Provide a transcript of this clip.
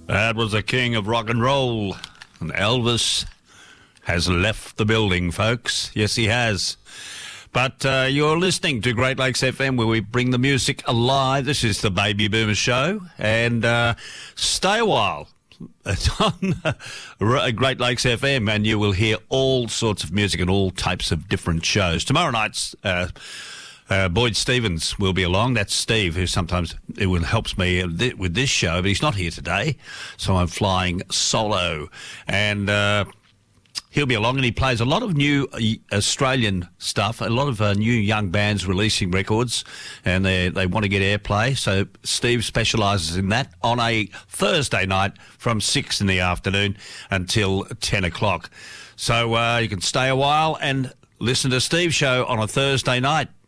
That was the king of rock and roll. And Elvis has left the building, folks. Yes, he has. But you're listening to Great Lakes FM, where we bring the music alive. This is the Baby Boomer Show. And stay a while. It's on Great Lakes FM, and you will hear all sorts of music and all types of different shows. Tomorrow night's Boyd Stevens will be along. That's Steve, who sometimes helps me with this show, but he's not here today, so I'm flying solo. And he'll be along, and he plays a lot of new Australian stuff, a lot of new young bands releasing records, and they want to get airplay. So Steve specialises in that on a Thursday night from 6 in the afternoon until 10 o'clock. So you can stay a while and listen to Steve's show on a Thursday night.